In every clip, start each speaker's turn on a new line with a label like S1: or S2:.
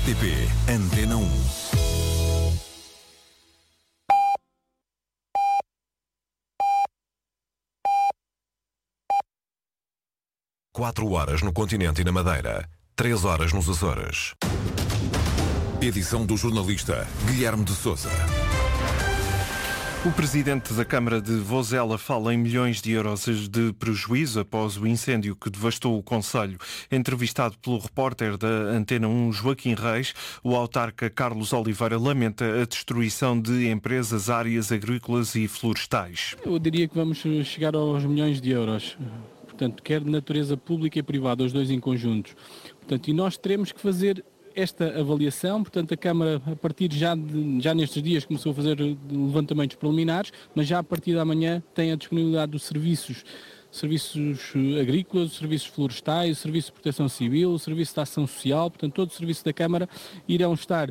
S1: RTP Antena 1. Quatro horas no continente e na Madeira, 3 horas nos Açores. Edição do jornalista Guilherme de Sousa.
S2: O presidente da Câmara de Vozela fala em milhões de euros de prejuízo após o incêndio que devastou o concelho. Entrevistado pelo repórter da Antena 1, Joaquim Reis, o autarca Carlos Oliveira lamenta a destruição de empresas, áreas agrícolas e florestais.
S3: Eu diria que vamos chegar aos milhões de euros. Portanto, quer de natureza pública e privada, os dois em conjuntos. Portanto, e nós teremos que fazer esta avaliação. Portanto, a Câmara, a partir já nestes dias, começou a fazer levantamentos preliminares, mas já a partir da manhã tem a disponibilidade dos serviços agrícolas, os serviços florestais, o serviço de proteção civil, o serviço de ação social. Portanto, todo o serviço da Câmara irão estar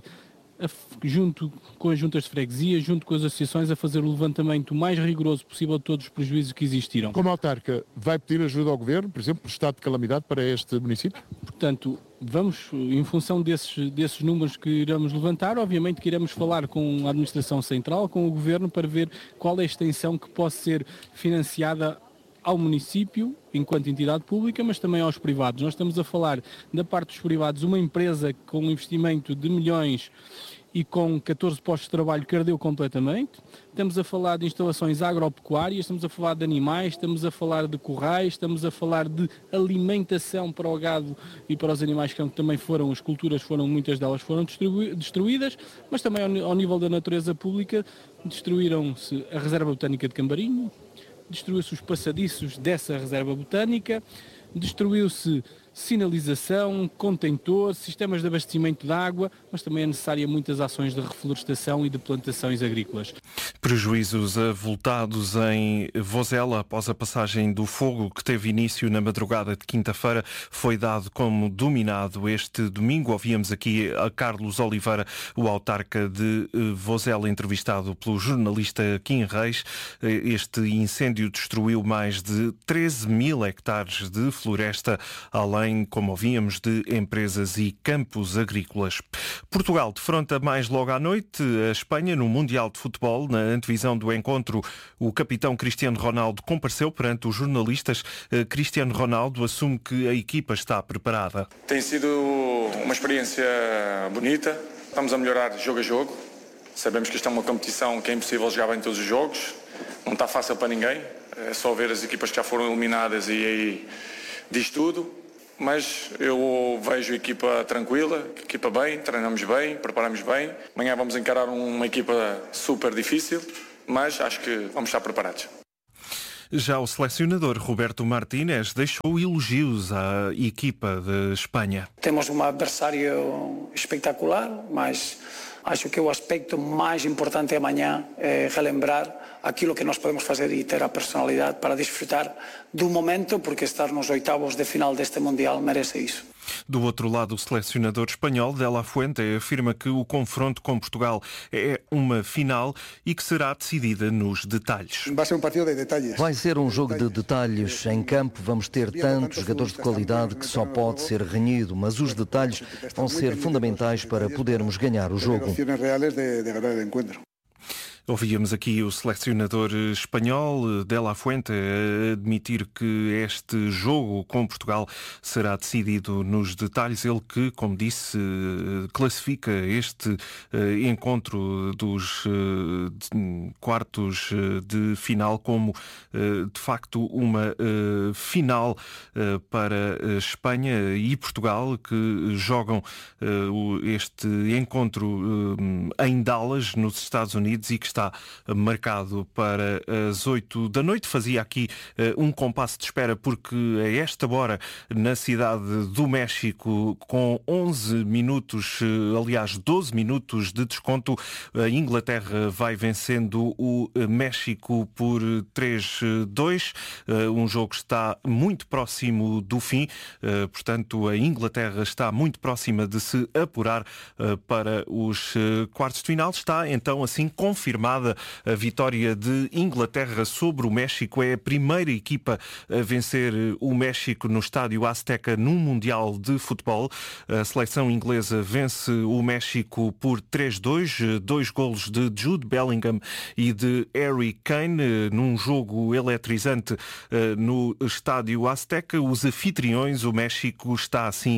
S3: junto com as juntas de freguesia, junto com as associações, a fazer o levantamento mais rigoroso possível de todos os prejuízos que existiram.
S4: Como autarca, vai pedir ajuda ao Governo, por exemplo, por estado de calamidade para este município?
S3: Portanto, vamos, em função desses números que iremos levantar, obviamente que iremos falar com a Administração Central, com o Governo, para ver qual é a extensão que pode ser financiada ao município, enquanto entidade pública, mas também aos privados. Nós estamos a falar, da parte dos privados, uma empresa com um investimento de milhões e com 14 postos de trabalho que ardeu completamente. Estamos a falar de instalações agropecuárias, estamos a falar de animais, estamos a falar de currais, estamos a falar de alimentação para o gado e para os animais, que também foram, as culturas muitas delas foram destruídas, mas também ao nível da natureza pública, destruíram-se a Reserva Botânica de Cambarinho, destruiu-se os passadiços dessa reserva botânica, destruiu-se sinalização, contentor, sistemas de abastecimento de água, mas também é necessária muitas ações de reflorestação e de plantações agrícolas.
S2: Prejuízos avultados em Vozela após a passagem do fogo que teve início na madrugada de quinta-feira foi dado como dominado este domingo. Ouvíamos aqui a Carlos Oliveira, o autarca de Vozela, entrevistado pelo jornalista Kim Reis. Este incêndio destruiu mais de 13 mil hectares de floresta, além, como ouvíamos, de empresas e campos agrícolas. Portugal defronta mais logo à noite a Espanha no Mundial de Futebol. Na antevisão do encontro, o capitão Cristiano Ronaldo compareceu perante os jornalistas. Cristiano Ronaldo assume que a equipa está preparada.
S5: Tem sido uma experiência bonita. Estamos a melhorar jogo a jogo. Sabemos que isto é uma competição que é impossível jogar bem todos os jogos. Não está fácil para ninguém. É só ver as equipas que já foram eliminadas e aí diz tudo. Mas eu vejo a equipa tranquila, a equipa bem, treinamos bem, preparamos bem. Amanhã vamos encarar uma equipa super difícil, mas acho que vamos estar preparados.
S2: Já o selecionador Roberto Martínez deixou elogios à equipa de Espanha.
S6: Temos um adversário espetacular, mas acho que o aspecto mais importante amanhã é relembrar aquilo que nós podemos fazer e ter a personalidade para desfrutar do momento, porque estar nos oitavos de final deste Mundial merece isso.
S2: Do outro lado, o selecionador espanhol De La Fuente afirma que o confronto com Portugal é uma final e que será decidida nos detalhes.
S7: Vai ser um jogo de detalhes. Em campo vamos ter tantos jogadores de qualidade que só pode ser renhido, mas os detalhes vão ser fundamentais para podermos ganhar o jogo.
S2: Ouvíamos aqui o selecionador espanhol De La Fuente a admitir que este jogo com Portugal será decidido nos detalhes. Ele que, como disse, classifica este encontro dos quartos de final como de facto uma final para Espanha e Portugal, que jogam este encontro em Dallas, nos Estados Unidos, e que está marcado para as 8 da noite. Fazia aqui um compasso de espera porque a esta hora, na cidade do México, com 11 minutos, aliás 12 minutos de desconto, a Inglaterra vai vencendo o México por 3-2. Um jogo que está muito próximo do fim, portanto a Inglaterra está muito próxima de se apurar para os quartos de final. Está então assim confirmado Armada. A vitória de Inglaterra sobre o México é a primeira equipa a vencer o México no estádio Azteca num Mundial de Futebol. A seleção inglesa vence o México por 3-2, 2 golos de Jude Bellingham e de Harry Kane, num jogo eletrizante no estádio Azteca. Os anfitriões, o México, está assim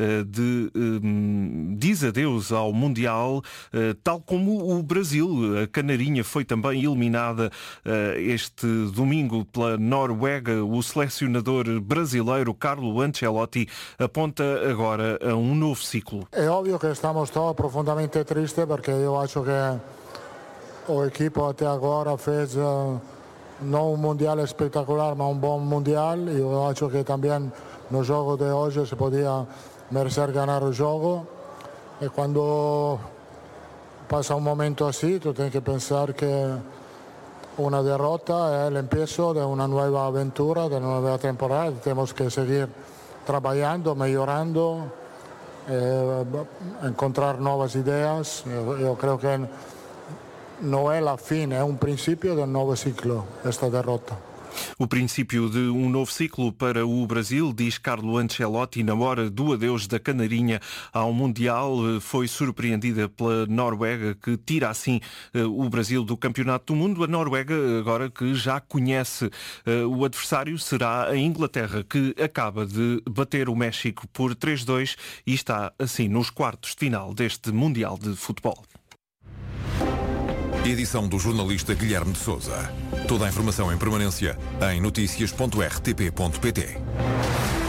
S2: diz adeus ao Mundial, tal como o Brasil. A Canarinha foi também eliminada este domingo pela Noruega. O selecionador brasileiro Carlo Ancelotti aponta agora a um novo ciclo.
S8: É óbvio que estamos todos profundamente tristes, porque eu acho que o equipo até agora fez não um Mundial espetacular, mas um bom Mundial. Eu acho que também no jogo de hoje se podia merecer ganhar o jogo. E quando passa um momento assim, tu tens que pensar que uma derrota é o início de uma nova aventura, de uma nova temporada. Temos que seguir trabalhando, melhorando, encontrar novas ideias. Eu creio que não é a fim, é um princípio de um novo ciclo, esta derrota.
S2: O princípio de um novo ciclo para o Brasil, diz Carlo Ancelotti, na hora do adeus da Canarinha ao Mundial. Foi surpreendida pela Noruega, que tira assim o Brasil do Campeonato do Mundo. A Noruega, agora que já conhece o adversário, será a Inglaterra, que acaba de bater o México por 3-2 e está assim nos quartos de final deste Mundial de Futebol.
S1: Edição do jornalista Guilherme de Sousa. Toda a informação em permanência em noticias.rtp.pt.